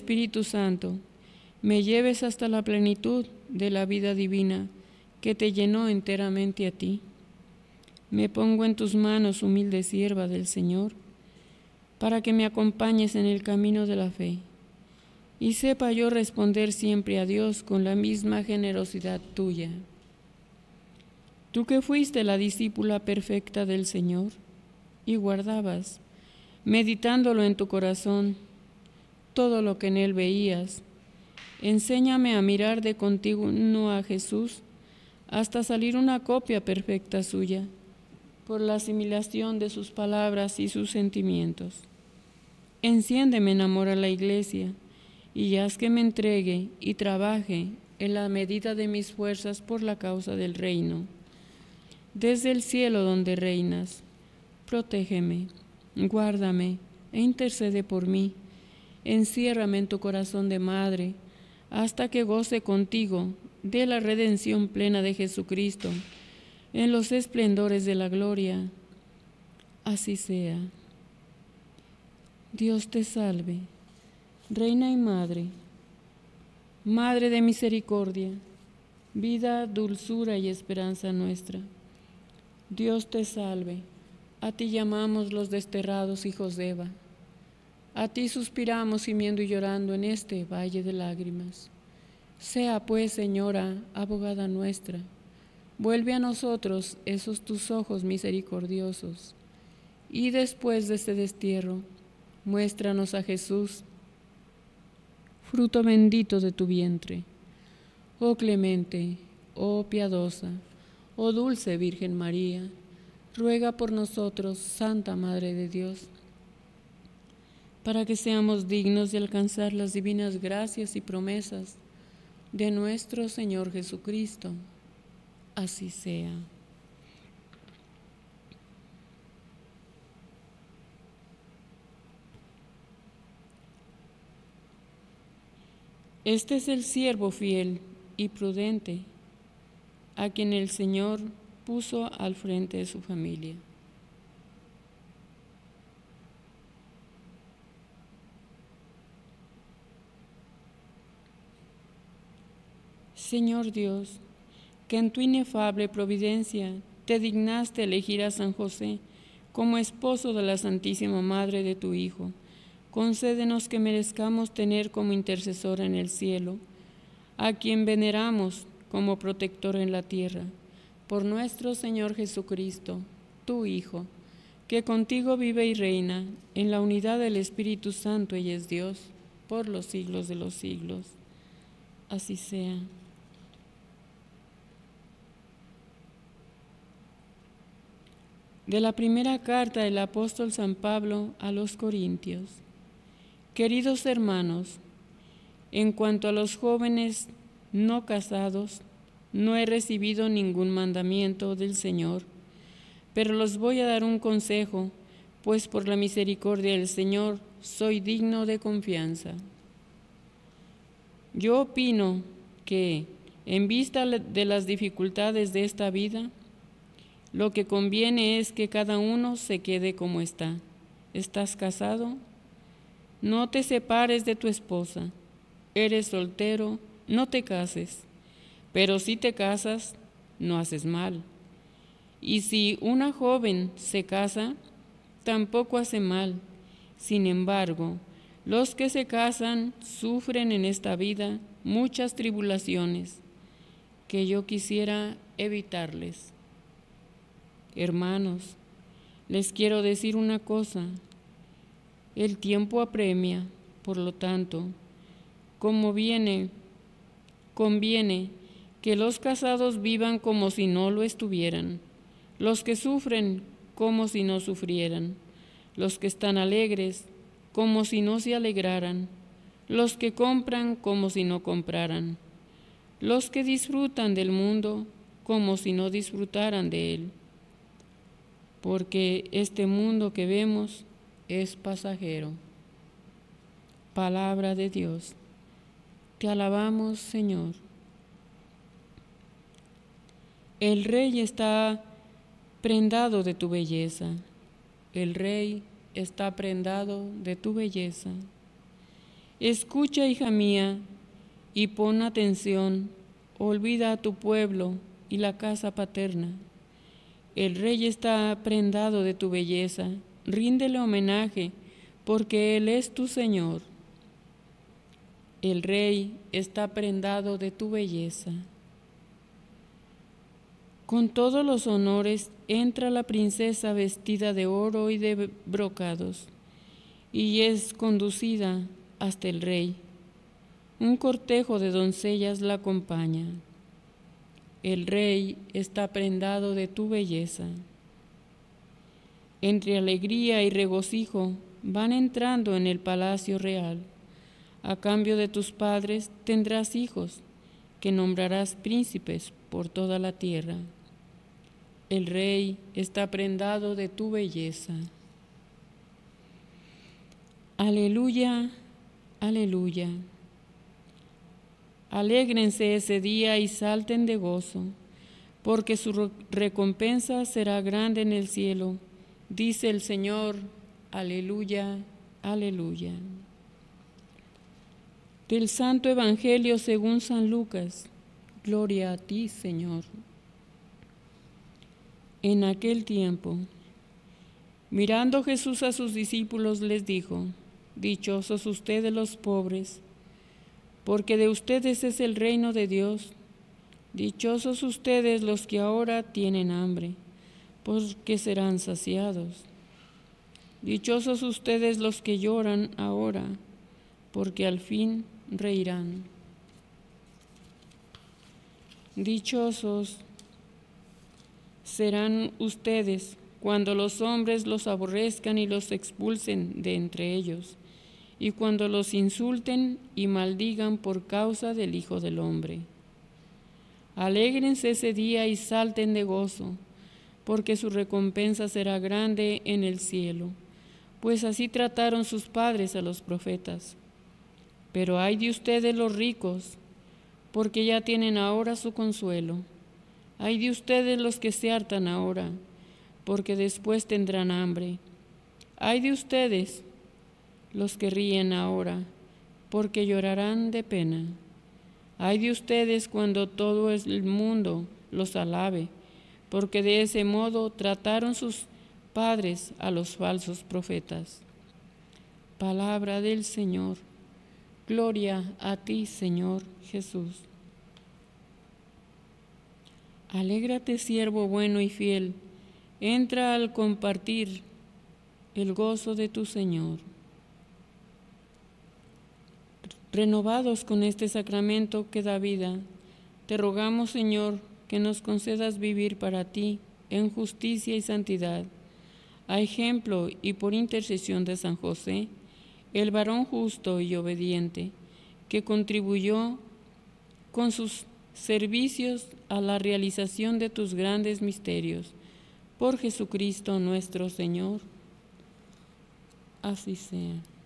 Espíritu Santo me lleves hasta la plenitud de la vida divina que te llenó enteramente a ti. Me pongo en tus manos, humilde sierva del Señor, para que me acompañes en el camino de la fe y sepa yo responder siempre a Dios con la misma generosidad tuya. Tú que fuiste la discípula perfecta del Señor y guardabas, meditándolo en tu corazón, todo lo que en él veías, enséñame a mirar de continuo a Jesús hasta salir una copia perfecta suya, por la asimilación de sus palabras y sus sentimientos. Enciéndeme en amor a la Iglesia, y haz que me entregue y trabaje en la medida de mis fuerzas por la causa del reino. Desde el cielo donde reinas, protégeme, guárdame e intercede por mí. Enciérrame en tu corazón de madre, hasta que goce contigo de la redención plena de Jesucristo, en los esplendores de la gloria. Así sea. Dios te salve, Reina y Madre, Madre de misericordia, vida, dulzura y esperanza nuestra. Dios te salve, a ti llamamos los desterrados hijos de Eva. A ti suspiramos gimiendo y llorando en este valle de lágrimas. Sea pues, Señora, abogada nuestra, vuelve a nosotros esos tus ojos misericordiosos, y después de este destierro, muéstranos a Jesús, fruto bendito de tu vientre. Oh clemente, oh piadosa, oh dulce Virgen María, ruega por nosotros, Santa Madre de Dios, para que seamos dignos de alcanzar las divinas gracias y promesas de nuestro Señor Jesucristo. Así sea. Este es el siervo fiel y prudente, a quien el Señor puso al frente de su familia. Señor Dios, que en tu inefable providencia te dignaste elegir a San José como esposo de la Santísima Madre de tu Hijo, concédenos que merezcamos tener como intercesor en el cielo, a quien veneramos como protector en la tierra, por nuestro Señor Jesucristo, tu Hijo, que contigo vive y reina en la unidad del Espíritu Santo y es Dios, por los siglos de los siglos. Así sea. De la primera carta del apóstol San Pablo a los Corintios. Queridos hermanos, en cuanto a los jóvenes no casados, no he recibido ningún mandamiento del Señor, pero los voy a dar un consejo, pues por la misericordia del Señor soy digno de confianza. Yo opino que, en vista de las dificultades de esta vida, lo que conviene es que cada uno se quede como está. ¿Estás casado? No te separes de tu esposa. ¿Eres soltero? No te cases. Pero si te casas, no haces mal. Y si una joven se casa, tampoco hace mal. Sin embargo, los que se casan sufren en esta vida muchas tribulaciones que yo quisiera evitarles. Hermanos, les quiero decir una cosa. El tiempo apremia, por lo tanto, conviene que los casados vivan como si no lo estuvieran, los que sufren como si no sufrieran, los que están alegres como si no se alegraran, los que compran como si no compraran, los que disfrutan del mundo como si no disfrutaran de él, porque este mundo que vemos es pasajero. Palabra de Dios. Te alabamos, Señor. El Rey está prendado de tu belleza. El Rey está prendado de tu belleza. Escucha, hija mía, y pon atención. Olvida a tu pueblo y la casa paterna. El rey está prendado de tu belleza. Ríndele homenaje, porque él es tu Señor. El rey está prendado de tu belleza. Con todos los honores entra la princesa vestida de oro y de brocados, y es conducida hasta el rey. Un cortejo de doncellas la acompaña. El rey está prendado de tu belleza. Entre alegría y regocijo van entrando en el palacio real. A cambio de tus padres tendrás hijos, que nombrarás príncipes por toda la tierra. El rey está prendado de tu belleza. Aleluya, aleluya. Alégrense ese día y salten de gozo, porque su recompensa será grande en el cielo. Dice el Señor, aleluya, aleluya. Del Santo Evangelio según San Lucas. Gloria a ti, Señor. En aquel tiempo, mirando Jesús a sus discípulos, les dijo: Dichosos ustedes los pobres, porque de ustedes es el reino de Dios. Dichosos ustedes los que ahora tienen hambre, porque serán saciados. Dichosos ustedes los que lloran ahora, porque al fin reirán. Dichosos serán ustedes cuando los hombres los aborrezcan y los expulsen de entre ellos, y cuando los insulten y maldigan por causa del Hijo del Hombre. Alégrense ese día y salten de gozo, porque su recompensa será grande en el cielo, pues así trataron sus padres a los profetas. Pero ay de ustedes los ricos, porque ya tienen ahora su consuelo. Ay de ustedes los que se hartan ahora, porque después tendrán hambre. Ay de ustedes los que ríen ahora, porque llorarán de pena. Ay de ustedes cuando todo el mundo los alabe, porque de ese modo trataron sus padres a los falsos profetas. Palabra del Señor. Gloria a ti, Señor Jesús. Alégrate, siervo bueno y fiel, entra al compartir el gozo de tu Señor. Renovados con este sacramento que da vida, te rogamos, Señor, que nos concedas vivir para ti en justicia y santidad, a ejemplo y por intercesión de San José, el varón justo y obediente, que contribuyó con sus servicios a la realización de tus grandes misterios. Por Jesucristo nuestro Señor. Así sea.